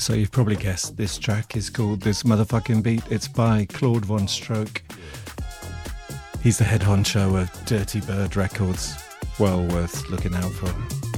So you've probably guessed this track is called This Motherfucking Beat. It's by Claude Von Stroke. He's the head honcho of Dirty Bird Records. Well worth looking out for.